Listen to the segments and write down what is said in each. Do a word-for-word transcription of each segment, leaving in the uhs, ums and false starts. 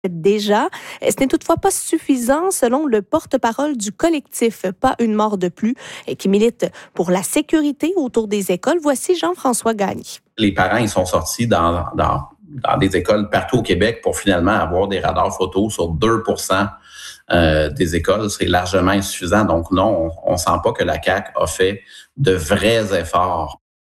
déjà. Ce n'est toutefois pas suffisant selon le porte-parole du collectif Pas une mort de plus qui milite pour la sécurité autour des écoles. Voici Jean-François Gagné. Les parents, ils sont sortis dans, dans, dans des écoles partout au Québec pour finalement avoir des radars photos sur deux pour cent euh, des écoles. C'est largement insuffisant. Donc non, on ne sent pas que la C A Q a fait de vrais efforts.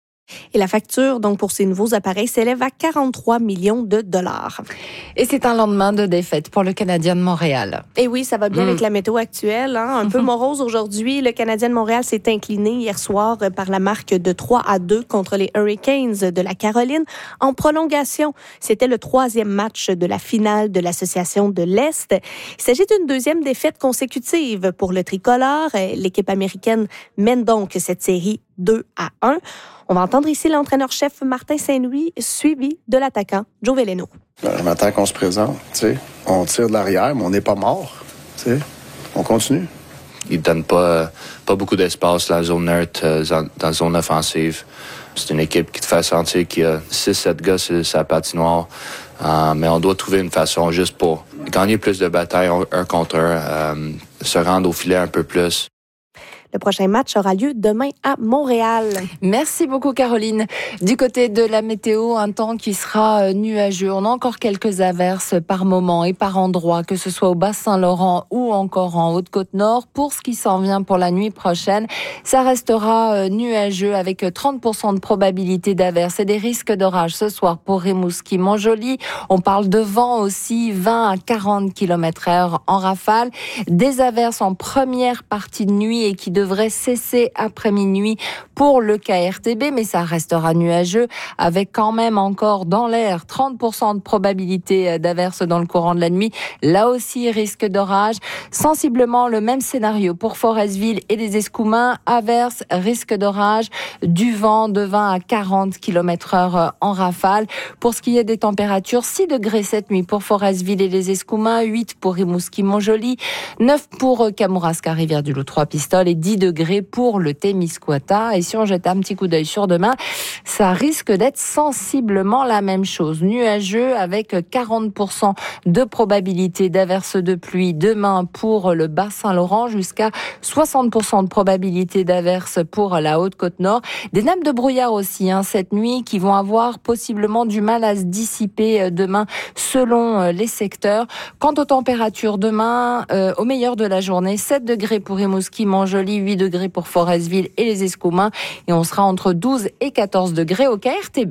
Et la facture, donc, pour ces nouveaux appareils s'élève à quarante-trois millions de dollars. Et c'est un lendemain de défaite pour le Canadien de Montréal. Et oui, ça va bien mmh. avec la météo actuelle. Hein? Un mmh. peu morose aujourd'hui. Le Canadien de Montréal s'est incliné hier soir par la marque de trois à deux contre les Hurricanes de la Caroline. En prolongation, c'était le troisième match de la finale de l'Association de l'Est. Il s'agit d'une deuxième défaite consécutive pour le tricolore. L'équipe américaine mène donc cette série deux à un. On va entendre ici l'entraîneur-chef Martin Saint-Louis, suivi de l'attaquant Joe Veleno. Je m'attends qu'on se présente. T'sais. On tire de l'arrière, mais on n'est pas mort. T'sais. On continue. Ils ne donnent pas, pas beaucoup d'espace dans la zone neutre, dans la zone offensive. C'est une équipe qui te fait sentir qu'il y a six sept gars sur sa patinoire. Euh, mais on doit trouver une façon juste pour gagner plus de batailles un contre un, euh, se rendre au filet un peu plus. Le prochain match aura lieu demain à Montréal. Merci beaucoup, Caroline. Du côté de la météo, un temps qui sera nuageux. On a encore quelques averses par moment et par endroit, que ce soit au Bas-Saint-Laurent ou encore en Haute-Côte-Nord. Pour ce qui s'en vient pour la nuit prochaine, ça restera nuageux avec trente pour cent de probabilité d'averses et des risques d'orage ce soir pour Rimouski, Montjoly. On parle de vent aussi, vingt à quarante kilomètres heure en rafale. Des averses en première partie de nuit et qui devrait cesser après minuit pour le K R T B, mais ça restera nuageux avec quand même encore dans l'air trente pour cent de probabilité d'averse dans le courant de la nuit. Là aussi, risque d'orage. Sensiblement le même scénario pour Forestville et les Escoumins. Averse, risque d'orage, du vent de vingt à quarante kilomètres heure en rafale. Pour ce qui est des températures, six degrés cette nuit pour Forestville et les Escoumins, huit pour Rimouski, Montjoly, neuf pour Kamouraska, Rivière-du-Loup, Trois-Pistoles et dix degrés pour le Témiscouata. Et si on jette un petit coup d'œil sur demain, ça risque d'être sensiblement la même chose. Nuageux avec quarante pour cent de probabilité d'averse de pluie demain pour le Bas-Saint-Laurent, jusqu'à soixante pour cent de probabilité d'averse pour la Haute-Côte-Nord. Des nappes de brouillard aussi hein, cette nuit qui vont avoir possiblement du mal à se dissiper demain selon les secteurs. Quant aux températures demain, euh, au meilleur de la journée, sept degrés pour Rimouski, Montjoly, huit degrés pour Forestville et les Escoumins. Et on sera entre douze et quatorze degrés au K R T B.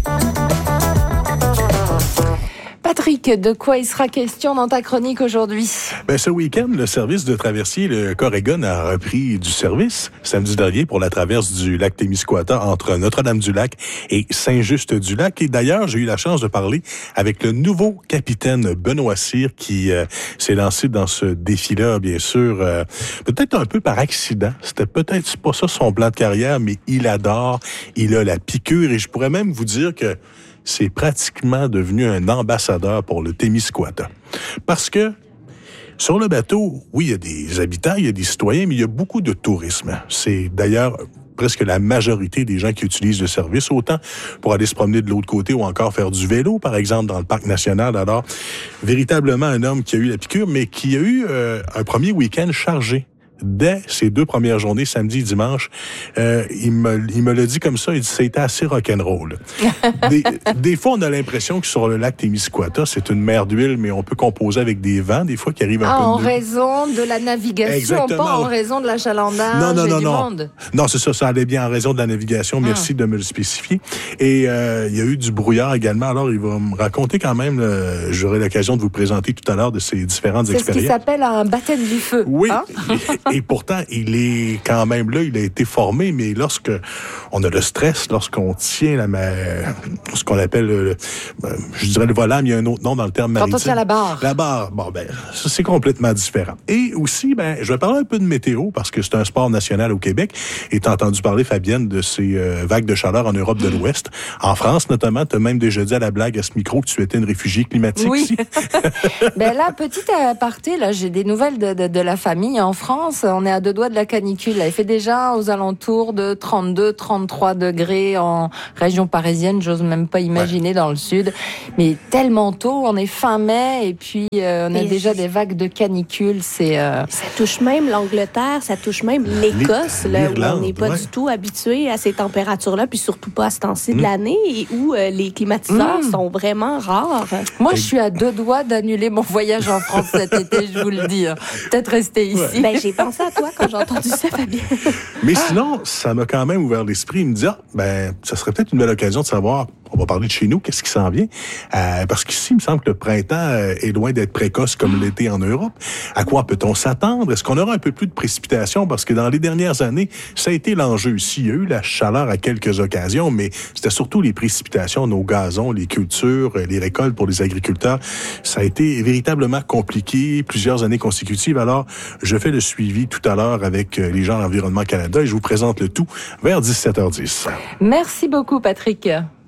Patrick, de quoi il sera question dans ta chronique aujourd'hui? Ben, ce week-end, le service de traversier, le Corégon, a repris du service samedi dernier pour la traverse du lac Témiscouata entre Notre-Dame-du-Lac et Saint-Just-du-Lac. Et d'ailleurs, j'ai eu la chance de parler avec le nouveau capitaine Benoît Cyr qui euh, s'est lancé dans ce défi-là, bien sûr, euh, peut-être un peu par accident. C'était peut-être pas ça son plan de carrière, mais il adore, il a la piqûre et je pourrais même vous dire que c'est pratiquement devenu un ambassadeur pour le Témiscouata. Parce que sur le bateau, oui, il y a des habitants, il y a des citoyens, mais il y a beaucoup de tourisme. C'est d'ailleurs presque la majorité des gens qui utilisent le service, autant pour aller se promener de l'autre côté ou encore faire du vélo, par exemple, dans le parc national. Alors, véritablement un homme qui a eu la piqûre, mais qui a eu euh, un premier week-end chargé. Dès ces deux premières journées, samedi et dimanche, euh, il me, il me l'a dit comme ça, il dit c'était assez rock'n'roll. Des, des fois, on a l'impression que sur le lac Témiscouata, c'est une mer d'huile, mais on peut composer avec des vents, des fois, qui arrivent un ah, peu... en de... raison de la navigation, exactement. Pas en raison de l'achalandage non, non, et non, du non. monde. Non, c'est ça, ça allait bien en raison de la navigation. Merci ah. de me le spécifier. Et euh, il y a eu du brouillard également. Alors, il va me raconter quand même, euh, j'aurai l'occasion de vous présenter tout à l'heure de ces différentes c'est expériences. C'est ce qui s'appelle un baptême du feu. Oui. Hein? et, et pourtant, il est quand même là, il a été formé, mais lorsque on a le stress, lorsqu'on tient la mer, ce qu'on appelle, le, je dirais le volant, mais il y a un autre nom dans le terme maritime. Quand on tient la barre. La barre, bon ben, ça c'est complètement différent. Et aussi, ben, je vais parler un peu de météo, parce que c'est un sport national au Québec, et t'as entendu parler, Fabienne, de ces euh, vagues de chaleur en Europe de l'Ouest. En France, notamment, t'as même déjà dit à la blague à ce micro que tu étais une réfugiée climatique. Oui. ben là, petit aparté, là, j'ai des nouvelles de, de, de la famille en France. France, on est à deux doigts de la canicule. Il fait déjà aux alentours de trente-deux, trente-trois degrés en région parisienne. J'ose même pas imaginer ouais. dans le sud. Mais tellement tôt, on est fin mai et puis euh, on a et déjà des vagues de canicule. C'est euh... ça touche même l'Angleterre, ça touche même l'Écosse, là, où on n'est pas ouais. du tout habitué à ces températures-là, puis surtout pas à ce temps-ci mmh. de l'année et où euh, les climatiseurs mmh. sont vraiment rares. Moi, je suis à deux doigts d'annuler mon voyage en France cet été, je vous le dis. Peut-être rester ici. Ouais. Ben, j'ai pensé à toi quand j'ai entendu ça, Fabien. Mais sinon, ça m'a quand même ouvert l'esprit. Il me dit, ah, ben, ça serait peut-être une belle occasion de savoir, on va parler de chez nous, qu'est-ce qui s'en vient? Euh, parce qu'ici, il me semble que le printemps euh, est loin d'être précoce comme l'été en Europe. À quoi peut-on s'attendre? Est-ce qu'on aura un peu plus de précipitations? Parce que dans les dernières années, ça a été l'enjeu ici. Il y a eu la chaleur à quelques occasions, mais c'était surtout les précipitations, nos gazons, les cultures, les récoltes pour les agriculteurs. Ça a été véritablement compliqué plusieurs années consécutives. Alors, je fais le suivi tout à l'heure avec les gens de l'Environnement Canada et je vous présente le tout vers dix-sept heures dix. Merci beaucoup, Patrick.